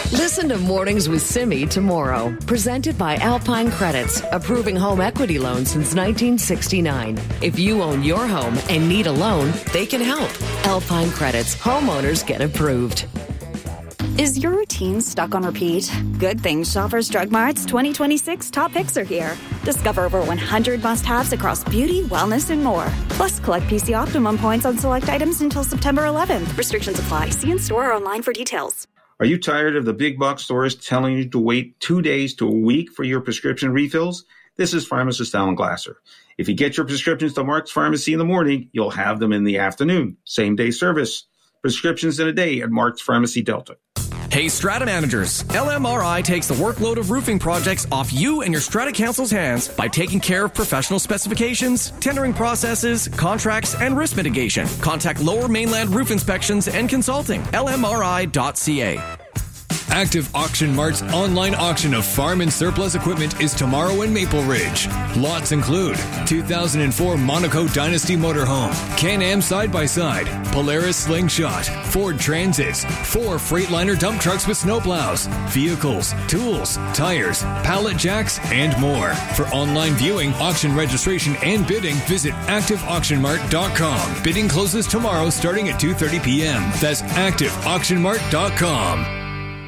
Listen to Mornings with Simi tomorrow. Presented by Alpine Credits, approving home equity loans since 1969. If you own your home and need a loan, they can help. Alpine Credits, homeowners get approved. Is your routine stuck on repeat? Good thing Shoppers Drug Mart's 2026 top picks are here. Discover over 100 must-haves across beauty, wellness, and more. Plus, collect PC Optimum points on select items until September 11th. Restrictions apply. See in-store or online for details. Are you tired of the big box stores telling you to wait 2 days to a week for your prescription refills? This is pharmacist Alan Glasser. If you get your prescriptions to Mark's Pharmacy in the morning, you'll have them in the afternoon. Same-day service. Prescriptions in a day at Mark's Pharmacy Delta. Hey, Strata managers, LMRI takes the workload of roofing projects off you and your Strata Council's hands by taking care of professional specifications, tendering processes, contracts, and risk mitigation. Contact Lower Mainland Roof Inspections and Consulting, lmri.ca. Active Auction Mart's online auction of farm and surplus equipment is tomorrow in Maple Ridge. Lots include 2004 Monaco Dynasty motorhome, Can-Am side-by-side, Polaris Slingshot, Ford Transits, 4 Freightliner dump trucks with snowplows, vehicles, tools, tires, pallet jacks, and more. For online viewing, auction registration, and bidding, visit ActiveAuctionMart.com. Bidding closes tomorrow starting at 2:30 p.m. That's ActiveAuctionMart.com.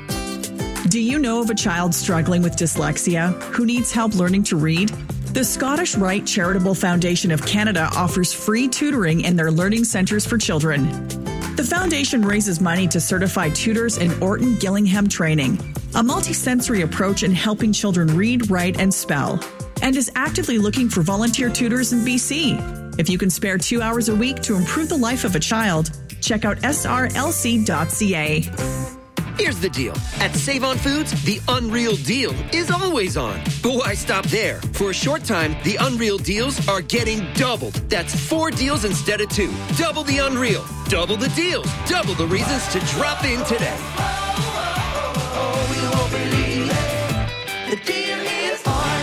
Do you know of a child struggling with dyslexia who needs help learning to read? The Scottish Rite Charitable Foundation of Canada offers free tutoring in their learning centres for children. The foundation raises money to certify tutors in Orton Gillingham training, a multisensory approach in helping children read, write, and spell, and is actively looking for volunteer tutors in BC. If you can spare 2 hours a week to improve the life of a child, check out srlc.ca. Here's the deal. At Save-On Foods, the Unreal Deal is always on. But why stop there? For a short time, the Unreal Deals are getting doubled. That's 4 deals instead of 2. Double the Unreal. Double the deals. Double the reasons to drop in today. We won't believe it. The deal is on.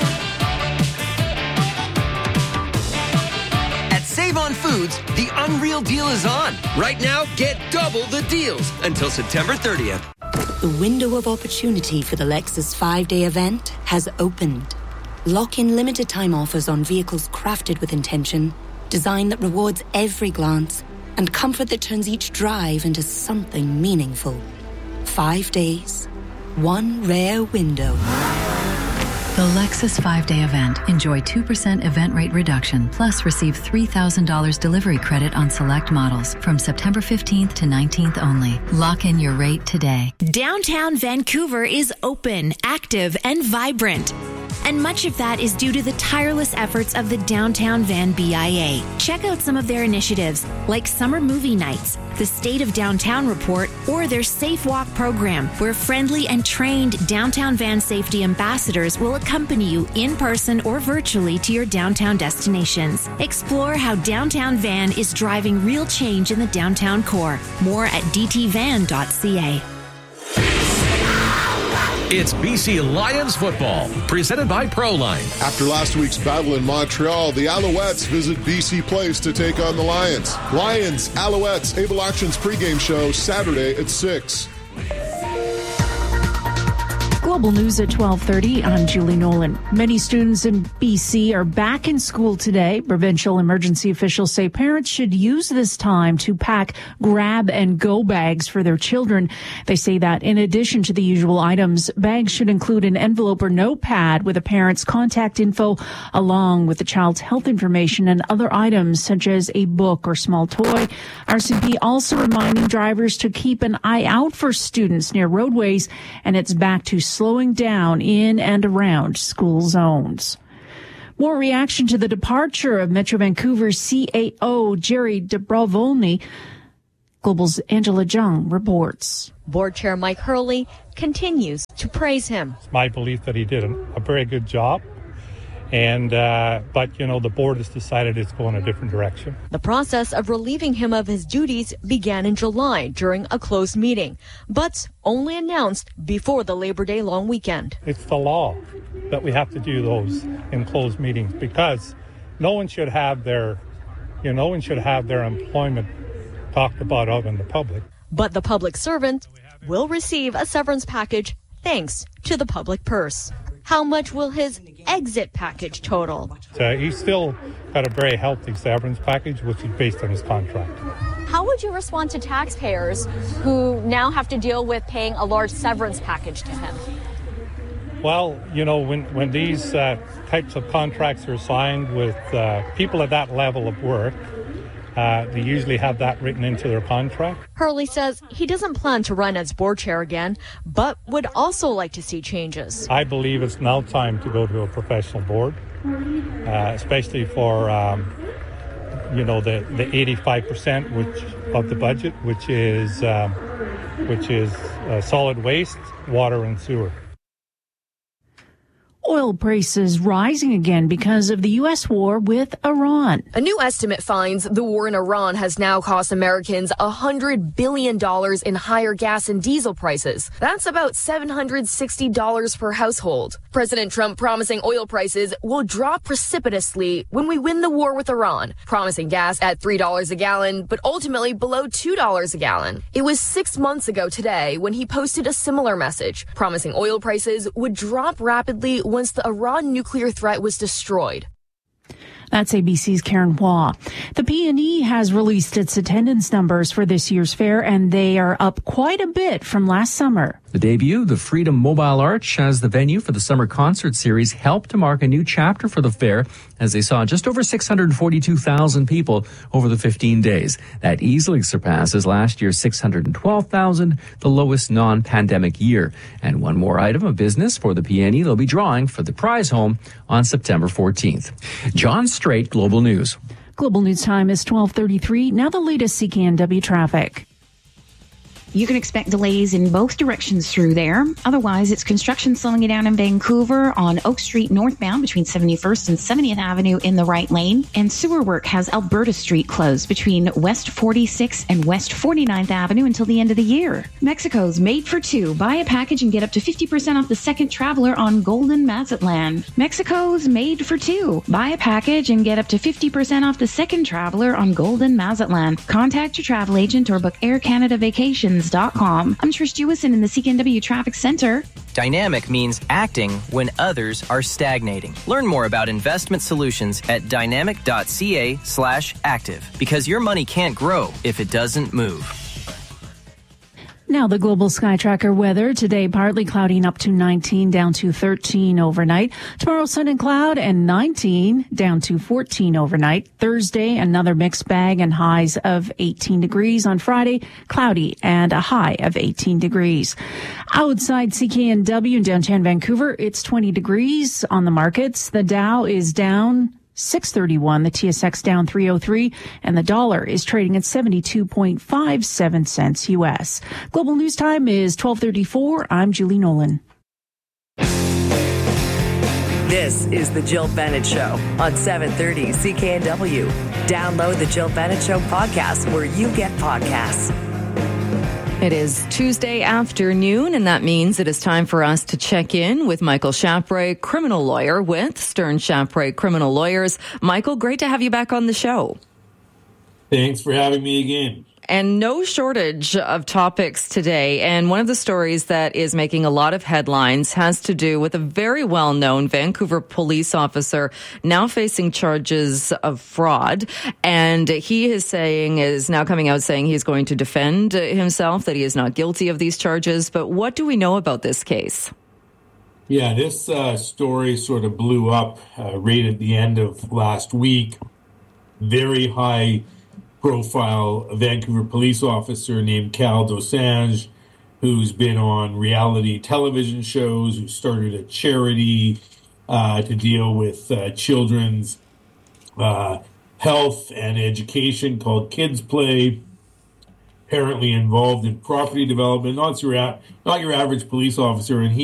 At Save-On Foods, the Unreal Deal is on. Right now, get double the deals until September 30th. The window of opportunity for the Lexus 5-day event has opened. Lock in limited time offers on vehicles crafted with intention, design that rewards every glance, and comfort that turns each drive into something meaningful. 5 days, one rare window. The Lexus 5-day event. Enjoy 2% event rate reduction, plus receive $3,000 delivery credit on select models from September 15th to 19th only. Lock in your rate today. Downtown Vancouver is open, active, and vibrant. And much of that is due to the tireless efforts of the Downtown Van BIA. Check out some of their initiatives, like summer movie nights, the State of Downtown Report, or their Safe Walk program, where friendly and trained Downtown Van safety ambassadors will accompany you in person or virtually to your downtown destinations. Explore how Downtown Van is driving real change in the downtown core. More at dtvan.ca. It's BC Lions football, presented by Proline. After last week's battle in Montreal, the Alouettes visit BC Place to take on the Lions. Lions, Alouettes, Able Actions pregame show Saturday at 6. Global News at 12:30. I'm Julie Nolan. Many students in BC are back in school today. Provincial emergency officials say parents should use this time to pack grab-and-go bags for their children. They say that in addition to the usual items, bags should include an envelope or notepad with a parent's contact info, along with the child's health information and other items such as a book or small toy. RCMP also reminding drivers to keep an eye out for students near roadways, and it's back to slowing down in and around school zones. More reaction to the departure of Metro Vancouver's CAO, Jerry Dobrovolny. Global's Angela Jung reports. Board Chair Mike Hurley continues to praise him. It's my belief that he did a very good job. But the board has decided it's going a different direction. The process of relieving him of his duties began in July during a closed meeting, but only announced before the Labor Day long weekend. It's the law that we have to do those in closed meetings because no one should have their employment talked about out in the public. But the public servant will receive a severance package thanks to the public purse. How much will his exit package total? He's still got a very healthy severance package, which is based on his contract. How would you respond to taxpayers who now have to deal with paying a large severance package to him? Well, when these types of contracts are signed with people at that level of work, they usually have that written into their contract. Hurley says he doesn't plan to run as board chair again, but would also like to see changes. I believe it's now time to go to a professional board, especially for the 85% of the budget, which is solid waste, water, and sewer. Oil prices rising again because of the U.S. war with Iran. A new estimate finds the war in Iran has now cost Americans $100 billion in higher gas and diesel prices. That's about $760 per household. President Trump promising oil prices will drop precipitously when we win the war with Iran, promising gas at $3 a gallon, but ultimately below $2 a gallon. It was 6 months ago today when he posted a similar message, promising oil prices would drop rapidly once the Iran nuclear threat was destroyed. That's ABC's Karen Hua. The PNE has released its attendance numbers for this year's fair, and they are up quite a bit from last summer. The debut, the Freedom Mobile Arch, as the venue for the summer concert series, helped to mark a new chapter for the fair as they saw just over 642,000 people over the 15 days. That easily surpasses last year's 612,000, the lowest non-pandemic year. And one more item of business for the PNE, they'll be drawing for the prize home on September 14th. John Strait, Global News. Global News time is 12:33. Now the latest CKNW traffic. You can expect delays in both directions through there. Otherwise, it's construction slowing it down in Vancouver on Oak Street northbound between 71st and 70th Avenue in the right lane. And sewer work has Alberta Street closed between West 46th and West 49th Avenue until the end of the year. Mexico's Made for Two. Buy a package and get up to 50% off the second traveler on Golden Mazatlan. Mexico's Made for Two. Buy a package and get up to 50% off the second traveler on Golden Mazatlan. Contact your travel agent or book Air Canada Vacations. I'm Trish Jewison in the CKNW Traffic Center. Dynamic means acting when others are stagnating. Learn more about investment solutions at dynamic.ca/active, because your money can't grow if it doesn't move. Now the Global Sky Tracker weather. Today, partly cloudy and up to 19, down to 13 overnight. Tomorrow, sun and cloud and 19, down to 14 overnight. Thursday, another mixed bag and highs of 18 degrees. On Friday, cloudy and a high of 18 degrees. Outside CKNW in downtown Vancouver, it's 20 degrees on the markets. The Dow is down 631, the TSX down 303, and the dollar is trading at 72.57 cents U.S. Global News Time is 12:34. I'm Julie Nolan. This is the Jill Bennett Show on 730 CKNW. Download the Jill Bennett Show podcast where you get podcasts. It is Tuesday afternoon, and that means it is time for us to check in with Michael Chapre, criminal lawyer with Stern Chapre Criminal Lawyers. Michael, great to have you back on the show. Thanks for having me again. And no shortage of topics today. And one of the stories that is making a lot of headlines has to do with a very well-known Vancouver police officer now facing charges of fraud. And he is now coming out saying he's going to defend himself, that he is not guilty of these charges. But what do we know about this case? Yeah, this story sort of blew up right at the end of last week. Very high profile Vancouver police officer named Cal Dosanjh, who's been on reality television shows, who started a charity to deal with children's health and education called Kids Play, apparently involved in property development, not your average police officer. And